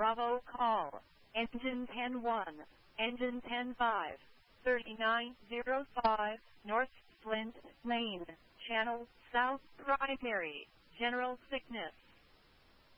Bravo call. Engine 10-1, Engine 10-5, 3905, North Flint Lane, Channel South Primary, General Sickness.